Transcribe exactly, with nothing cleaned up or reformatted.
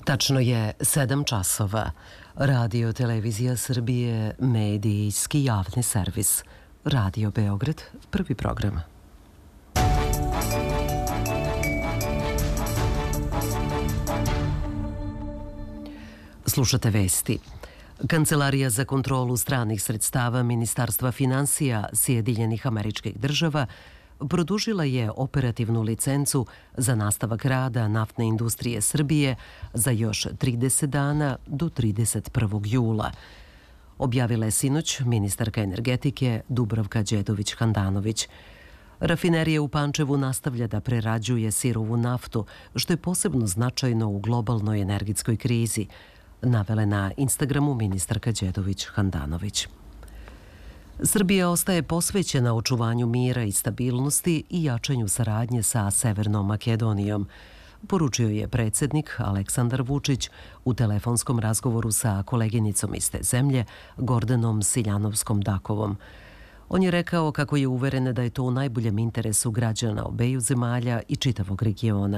Tačno je sedam časova. Radio Televizija Srbije, medijski javni servis. Radio Beograd, prvi program. Slušate vesti. Kancelarija za kontrolu stranih sredstava Ministarstva finansija Sjedinjenih Američkih Država produžila je operativnu licencu za nastavak rada naftne industrije Srbije za još trideset dana do trideset prvog jula. Objavila je sinoć ministarka energetike Dubravka Đedović-Handanović. Rafinerija u Pančevu nastavlja da prerađuje sirovu naftu, što je posebno značajno u globalnoj energetskoj krizi, navela je na Instagramu ministarka Đedović-Handanović. Srbija ostaje posvećena očuvanju mira i stabilnosti i jačanju saradnje sa Severnom Makedonijom, poručio je predsjednik Aleksandar Vučić u telefonskom razgovoru sa koleginicom iz te zemlje, Gordanom Siljanovskom-Dakovom. On je rekao kako je uveren da je to u najboljem interesu građana obeju zemalja i čitavog regiona.